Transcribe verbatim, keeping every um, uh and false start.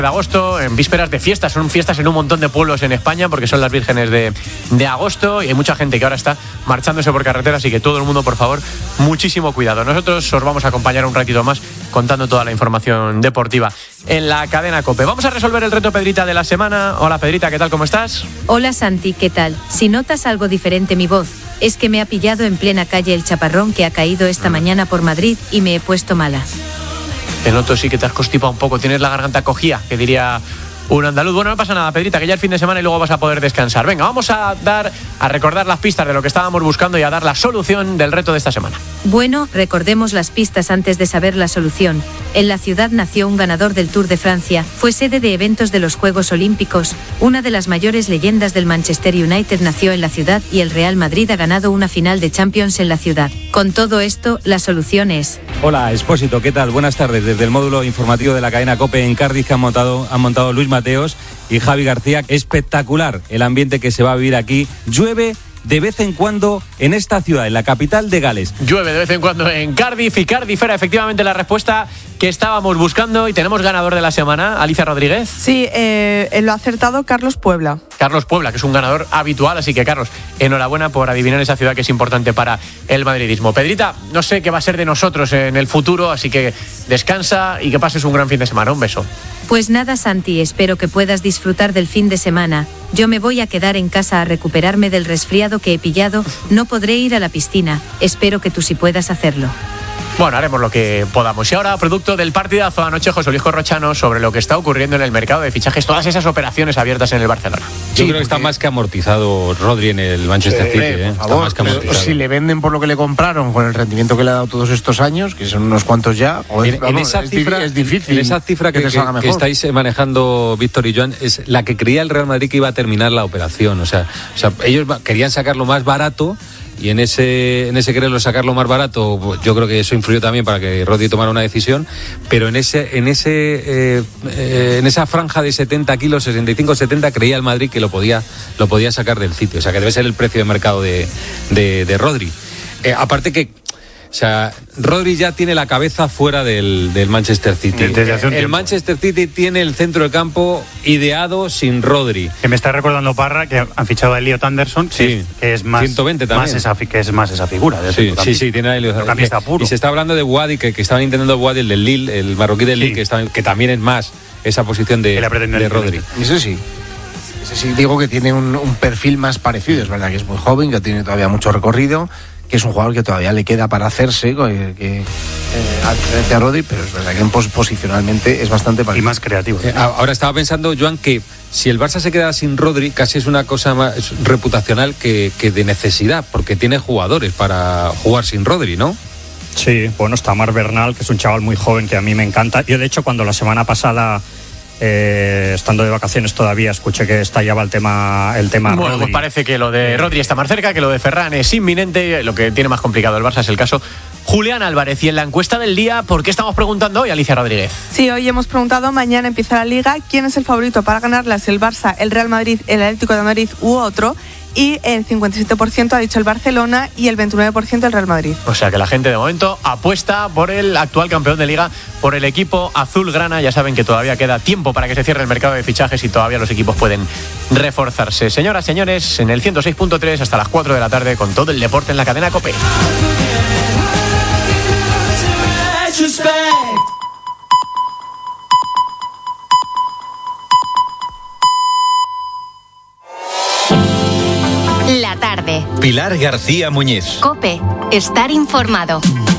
de agosto, en vísperas de fiestas. Son fiestas en un montón de pueblos en España porque son las vírgenes de, de agosto y hay mucha gente que ahora está marchándose por carretera, así que todo el mundo, por favor, muchísimo cuidado. Nosotros os vamos a acompañar un ratito más contando toda la información deportiva en la cadena COPE. Vamos a resolver el reto Pedrita de la semana. Hola Pedrita, ¿qué tal? ¿Cómo estás? Hola Santi, ¿qué tal? Si notas algo diferente mi voz, es que me ha pillado en plena calle el chaparrón que ha caído esta mm. mañana por Madrid y me he puesto mala. Te noto sí que te has constipado un poco, tienes la garganta cogida, que diría un andaluz. Bueno, no pasa nada, Pedrita, que ya el fin de semana y luego vas a poder descansar. Venga, vamos a dar, a recordar las pistas de lo que estábamos buscando y a dar la solución del reto de esta semana. Bueno, recordemos las pistas antes de saber la solución. En la ciudad nació un ganador del Tour de Francia, fue sede de eventos de los Juegos Olímpicos, una de las mayores leyendas del Manchester United nació en la ciudad y el Real Madrid ha ganado una final de Champions en la ciudad. Con todo esto, la solución es... Hola, Expósito, ¿qué tal? Buenas tardes. Desde el módulo informativo de la cadena COPE en Cádiz que han montado, han montado Luis Mateos y Javi García. Espectacular el ambiente que se va a vivir aquí. Llueve de vez en cuando en esta ciudad, en la capital de Gales. Llueve de vez en cuando en Cardiff y Cardiff era efectivamente la respuesta que estábamos buscando y tenemos ganador de la semana, Alicia Rodríguez. Sí, eh, lo ha acertado Carlos Puebla. Carlos Puebla, que es un ganador habitual, así que Carlos, enhorabuena por adivinar esa ciudad que es importante para el madridismo. Pedrita, no sé qué va a ser de nosotros en el futuro, así que descansa y que pases un gran fin de semana. Un beso. Pues nada, Santi, espero que puedas disfrutar del fin de semana. Yo me voy a quedar en casa a recuperarme del resfriado que he pillado. No podré ir a la piscina. Espero que tú sí puedas hacerlo. Bueno, haremos lo que podamos. Y ahora, producto del partidazo anoche, José Luis Corrochano, sobre lo que está ocurriendo en el mercado de fichajes, todas esas operaciones abiertas en el Barcelona. Yo sí, creo que está más que amortizado Rodri en el Manchester sí, City. Eh, por favor, está más que amortizado. Si le venden por lo que le compraron, con el rendimiento que le ha dado todos estos años, que son unos cuantos ya, o es, en, vamos, en esa es, cifra, es difícil. En esa cifra que, que, que, que estáis manejando, Víctor y Joan, es la que creía el Real Madrid que iba a terminar la operación. O sea, o sea ellos querían sacarlo más barato. Y en ese en ese quererlo sacarlo más barato, pues yo creo que eso influyó también para que Rodri tomara una decisión. Pero en ese en ese eh, eh, en esa franja de setenta kilos, sesenta y cinco setenta, creía el Madrid que lo podía lo podía sacar del sitio. O sea, que debe ser el precio de mercado de, de, de Rodri. Eh, aparte que, o sea, Rodri ya tiene la cabeza fuera del, del Manchester City. Desde hace un el tiempo. Manchester City tiene el centro del campo ideado sin Rodri. Que me está recordando Parra que han fichado a Elliot Anderson, que, sí, es, que es más ciento veinte también. Más esa, que es más esa figura. De sí, sí, sí, tiene a Elliot Anderson. Y se está hablando de Wadi, que, que estaban intentando Wadi, el del Lille, el marroquí del Lille, sí. que, está, que también es más esa posición de, de Rodri. Eso sí. Ese sí, digo que tiene un, un perfil más parecido. Es verdad que es muy joven, que tiene todavía mucho recorrido, que es un jugador que todavía le queda para hacerse, que, que eh, a diferencia de Rodri, pero es verdad que pos- posicionalmente es bastante parecido. Y más creativo. Eh, ahora estaba pensando, Joan, que si el Barça se queda sin Rodri, casi es una cosa más reputacional que, que de necesidad, porque tiene jugadores para jugar sin Rodri, ¿no? Sí, bueno, está Marc Bernal, que es un chaval muy joven que a mí me encanta. Yo, de hecho, cuando la semana pasada... Eh, estando de vacaciones todavía escuché que estallaba el tema el tema bueno, Rodri. Pues parece que lo de Rodri está más cerca, que lo de Ferran es inminente. Lo que tiene más complicado el Barça es el caso Julián Álvarez. Y en la encuesta del día, ¿por qué estamos preguntando hoy, Alicia Rodríguez? Sí, hoy hemos preguntado, mañana empieza la Liga, ¿quién es el favorito para ganarlas? ¿El Barça, el Real Madrid, el Atlético de Madrid u otro? Y el cincuenta y siete por ciento ha dicho el Barcelona y el veintinueve por ciento el Real Madrid. O sea que la gente de momento apuesta por el actual campeón de Liga, por el equipo azulgrana. Ya saben que todavía queda tiempo para que se cierre el mercado de fichajes y todavía los equipos pueden reforzarse. Señoras, señores, en el ciento seis punto tres hasta las cuatro de la tarde con todo el deporte en la cadena COPE. La tarde. Pilar García Muñiz. COPE. Estar informado.